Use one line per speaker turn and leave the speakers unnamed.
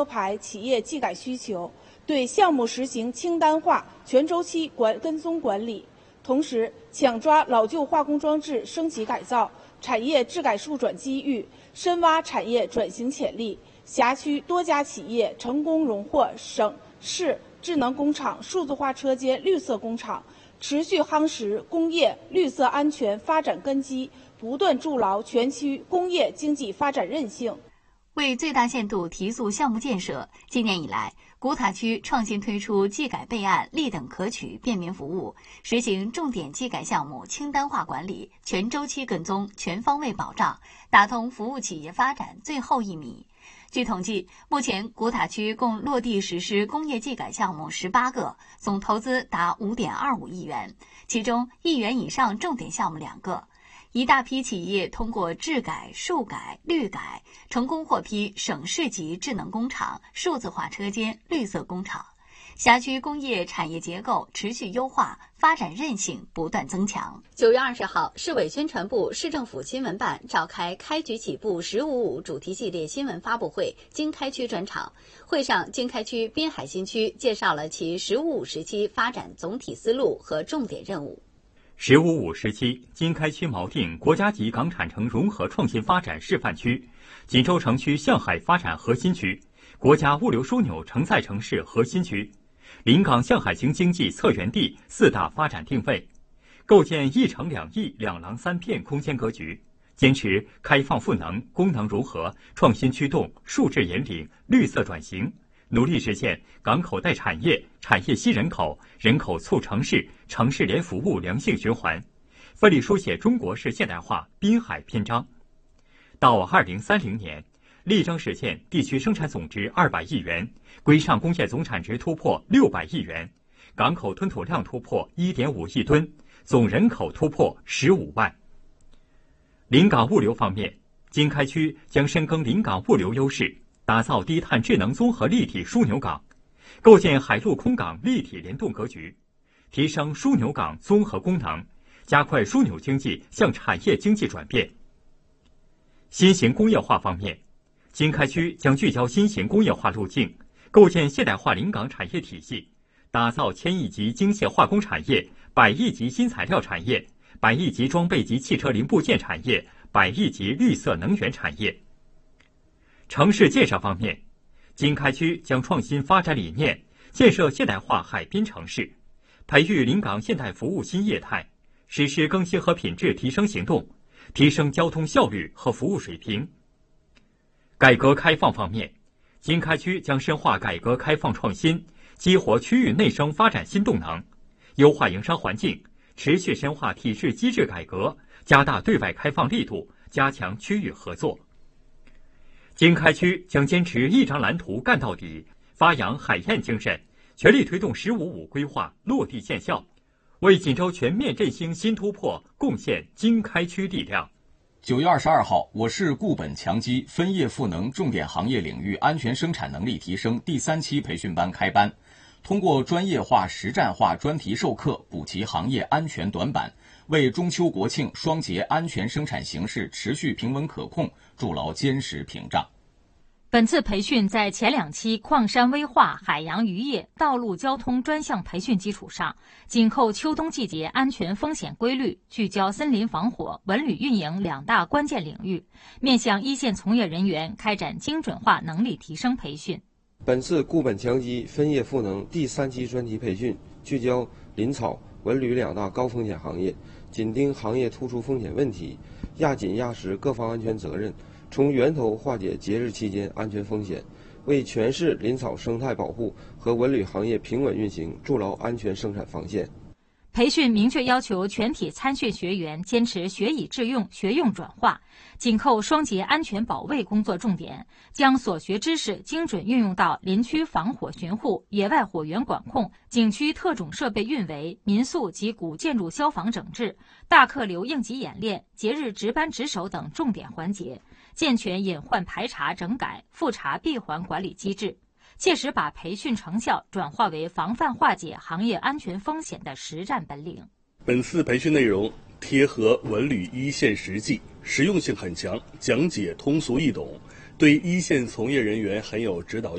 车牌企业技改需求，对项目实行清单化、全周期跟踪管理。同时，抢抓老旧化工装置升级改造、产业质改数转机遇，深挖产业转型潜力。辖区多家企业成功荣获省市智能工厂、数字化车间、绿色工厂，持续夯实工业绿色安全发展根基，不断筑牢全区工业经济发展韧性。
为最大限度提速项目建设，今年以来，古塔区创新推出技改备案立等可取便民服务，实行重点技改项目清单化管理、全周期跟踪、全方位保障，打通服务企业发展最后一米。据统计，目前古塔区共落地实施工业技改项目18个，总投资达5.25亿元，其中1亿元以上重点项目2个。一大批企业通过质改、数改、绿改，成功获批省市级智能工厂、数字化车间、绿色工厂。辖区工业产业结构持续优化，发展韧性不断增强。9月20号，市委宣传部、市政府新闻办召开开局起步“1055”主题系列新闻发布会经开区专场。会上，经开区滨海新区介绍了其“1055”时期发展总体思路和重点任务。
1055时期，经开区锚定国家级港产城融合创新发展示范区、锦州城区向海发展核心区、国家物流枢纽承载城市核心区、临港向海型经济策源地4大发展定位，构建1城2翼2廊3片空间格局，坚持开放赋能、功能融合、创新驱动、数字引领、绿色转型，努力实现港口带产业、产业吸人口、人口促城市、城市连服务良性循环，奋力书写中国式现代化滨海篇章。到2030年，力争实现地区生产总值200亿元，规上工业总产值突破600亿元，港口吞吐量突破1.5亿吨，总人口突破15万。临港物流方面，经开区将深耕临港物流优势，打造低碳智能综合立体枢纽港，构建海陆空港立体联动格局，提升枢纽港综合功能，加快枢纽经济向产业经济转变。新型工业化方面，经开区将聚焦新型工业化路径，构建现代化临港产业体系，打造1000亿级精细化工产业、100亿级新材料产业、100亿级装备及汽车零部件产业、100亿级绿色能源产业。城市建设方面，经开区将创新发展理念，建设现代化海滨城市，培育临港现代服务新业态，实施更新和品质提升行动，提升交通效率和服务水平。改革开放方面，经开区将深化改革开放创新，激活区域内生发展新动能，优化营商环境，持续深化体制机制改革，加大对外开放力度，加强区域合作。经开区将坚持一张蓝图干到底，发扬海燕精神，全力推动“1055”规划落地见效，为锦州全面振兴新突破贡献经开区力量。
9月22号，我市固本强基分业赋能重点行业领域安全生产能力提升第3期培训班开班，通过专业化、实战化专题授课，补齐行业安全短板，为中秋国庆双节安全生产形势持续平稳可控筑牢坚实屏障。
本次培训在前2期矿山危化、海洋渔业、道路交通专项培训基础上，紧扣秋冬季节安全风险规律，聚焦森林防火、文旅运营2大关键领域，面向一线从业人员开展精准化能力提升培训。
本次固本强基分业赋能第3期专题培训聚焦林草、文旅2大高风险行业，紧盯行业突出风险问题，压紧压实各方安全责任，从源头化解节日期间安全风险，为全市林草生态保护和文旅行业平稳运行筑牢安全生产防线。
培训明确要求全体参训学员坚持学以致用、学用转化，紧扣双节安全保卫工作重点，将所学知识精准运用到林区防火巡护、野外火源管控、景区特种设备运维、民宿及古建筑消防整治、大客流应急演练、节日值班值守等重点环节，健全隐患排查整改、复查闭环管理机制，切实把培训成效转化为防范化解行业安全风险的实战本领。
本次培训内容贴合文旅一线实际，实用性很强，讲解通俗易懂，对一线从业人员很有指导